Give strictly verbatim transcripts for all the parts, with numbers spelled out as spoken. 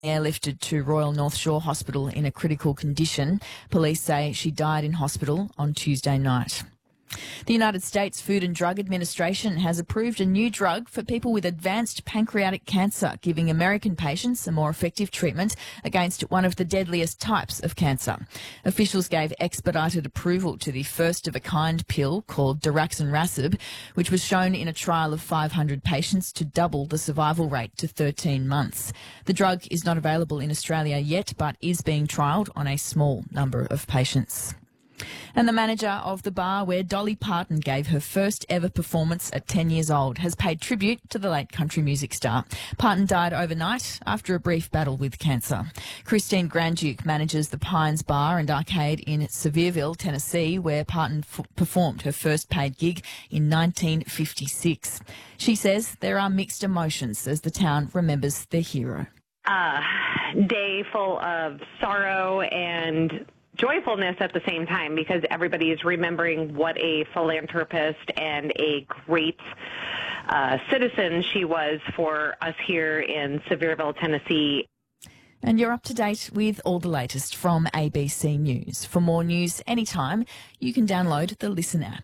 airlifted to Royal North Shore Hospital in a critical condition. Police say she died in hospital on Tuesday night. The United States Food and Drug Administration has approved a new drug for people with advanced pancreatic cancer, giving American patients a more effective treatment against one of the deadliest types of cancer. Officials gave expedited approval to the first-of-a-kind pill called daraxonrasib, which was shown in a trial of five hundred patients to double the survival rate to thirteen months. The drug is not available in Australia yet, but is being trialled on a small number of patients. And the manager of the bar where Dolly Parton gave her first ever performance at ten years old has paid tribute to the late country music star. Parton died overnight after a brief battle with cancer. Christine Grandduke manages the Pines Bar and Arcade in Sevierville, Tennessee, where Parton f- performed her first paid gig in nineteen fifty-six. She says there are mixed emotions as the town remembers their hero. A day full of sorrow and joyfulness at the same time, because everybody is remembering what a philanthropist and a great uh, citizen she was for us here in Sevierville, Tennessee. And you're up to date with all the latest from A B C News. For more news anytime, you can download the Listen app.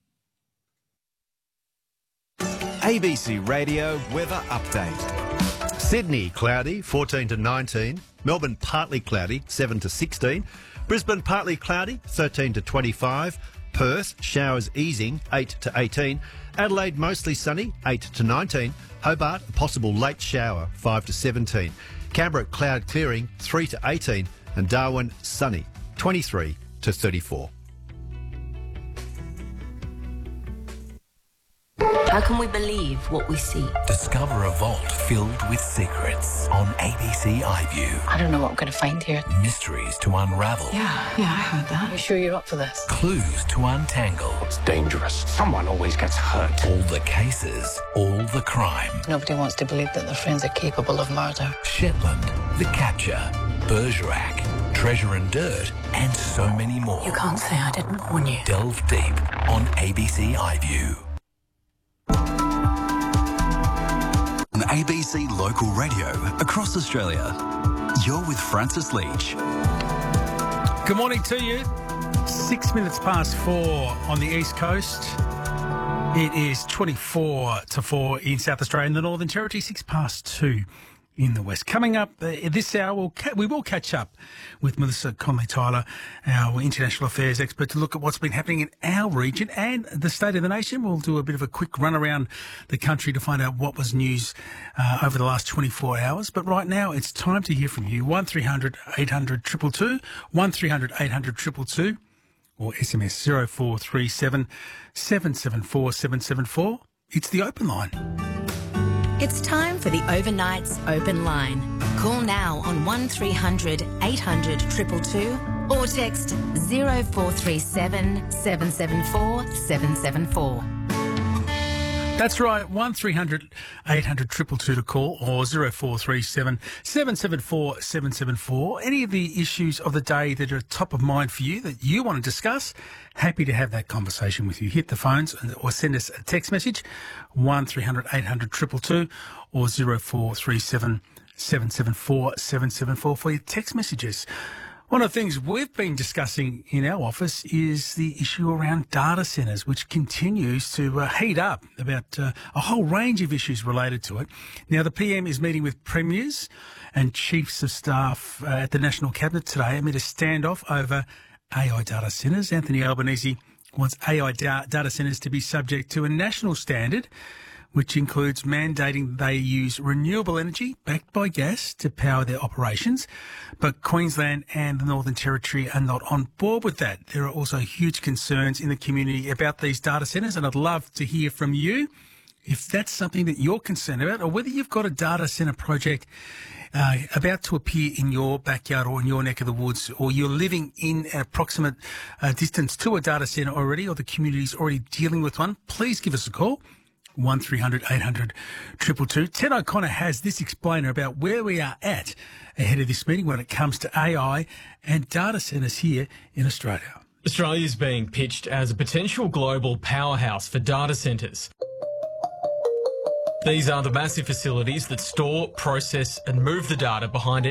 A B C Radio Weather Update. Sydney, cloudy, fourteen to nineteen. Melbourne, partly cloudy, seven to sixteen. Brisbane, partly cloudy, thirteen to twenty-five. Perth, showers easing, eight to eighteen. Adelaide, mostly sunny, eight to nineteen. Hobart, a possible late shower, five to seventeen. Canberra, cloud clearing, three to eighteen. And Darwin, sunny, twenty-three to thirty-four. How can we believe what we see? Discover a vault filled with secrets on A B C iView. I don't know what we're going to find here. Mysteries to unravel. Yeah, yeah, I heard that. You sure you're up for this? Clues to untangle. It's dangerous. Someone always gets hurt. All the cases, all the crime. Nobody wants to believe that their friends are capable of murder. Shetland, The Capture, Bergerac, Treasure and Dirt, and so many more. You can't say I didn't warn you. Delve deep on A B C iView. On A B C Local Radio across Australia. You're with Francis Leach. Good morning to you. Six minutes past four on the East Coast. It is twenty-four to four in South Australia and the Northern Territory, six past two in the West. Coming up uh, this hour, we'll ca- we will catch up with Melissa Conley-Tyler, our international affairs expert, to look at what's been happening in our region and the state of the nation. We'll do a bit of a quick run around the country to find out what was news uh, over the last twenty-four hours. But right now, it's time to hear from you. one three hundred eight hundred two two two, one three hundred eight hundred two two two, or S M S zero four three seven seven seven four seven seven four. It's the open line. It's time for the Overnights Open Line. Call now on one three hundred eight hundred two two two or text zero four three seven seven seven four seven seven four. That's right, one three hundred eight hundred two two two to call or zero four three seven seven seven four seven seven four. Any of the issues of the day that are top of mind for you that you want to discuss, happy to have that conversation with you. Hit the phones or send us a text message, one three hundred eight hundred two two two or zero four three seven seven seven four seven seven four for your text messages. One of the things we've been discussing in our office is the issue around data centres, which continues to uh, heat up about uh, a whole range of issues related to it. Now, the P M is meeting with premiers and chiefs of staff uh, at the National Cabinet today amid a standoff over A I data centres. Anthony Albanese wants A I da- data centres to be subject to a national standard, which includes mandating they use renewable energy backed by gas to power their operations. But Queensland and the Northern Territory are not on board with that. There are also huge concerns in the community about these data centres, and I'd love to hear from you if that's something that you're concerned about, or whether you've got a data centre project uh, about to appear in your backyard or in your neck of the woods, or you're living in an approximate uh, distance to a data centre already, or the community's already dealing with one. Please give us a call. one three hundred eight hundred two two two. Ted O'Connor has this explainer about where we are at ahead of this meeting when it comes to A I and data centres here in Australia. Australia is being pitched as a potential global powerhouse for data centres. These are the massive facilities that store, process and move the data behind